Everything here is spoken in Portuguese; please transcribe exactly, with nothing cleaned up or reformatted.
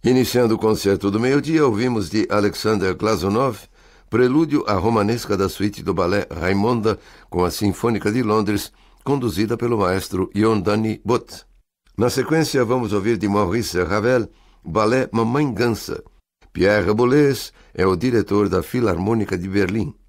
Iniciando o concerto do meio-dia, ouvimos de Alexander Glazunov, prelúdio à romanesca da suíte do balé Raimonda, com a Sinfônica de Londres, conduzida pelo maestro Yondanny Bot. Na sequência, vamos ouvir de Maurice Ravel, balé Mamãe Gansa. Pierre Boulez é o diretor da Filarmônica de Berlim.